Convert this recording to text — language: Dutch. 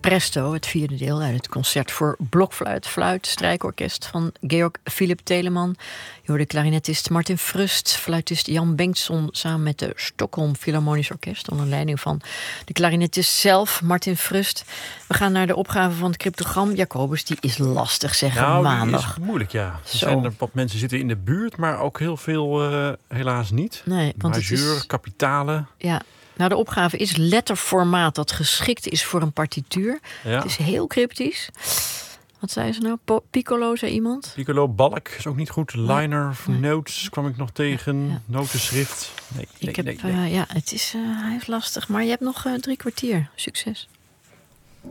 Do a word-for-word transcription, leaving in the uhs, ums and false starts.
Presto, het vierde deel uit het concert voor blokfluit, fluit, strijkorkest van Georg Philipp Telemann. Je hoorde klarinetist Martin Frust, fluitist Jan Bengtsson samen met de Stockholm Philharmonisch Orkest onder leiding van de klarinetist zelf, Martin Frust. We gaan naar de opgave van het cryptogram. Jacobus, die is lastig, zeggen nou, maandag. Die is moeilijk, ja. Er Zo. zijn er wat mensen zitten in de buurt, maar ook heel veel uh, helaas niet. Nee, want Majeur, het is, kapitale. Ja. Nou, de opgave is letterformaat dat geschikt is voor een partituur. Ja. Het is heel cryptisch. Wat zei ze nou? Po- Piccolo, zei iemand? Piccolo, balk is ook niet goed. Liner of Nee. notes kwam ik nog tegen. Ja, ja. Notenschrift. Nee, nee, Ik heb, nee, nee. Uh, ja, het is, uh, hij is lastig. Maar je hebt nog uh, drie kwartier. Succes.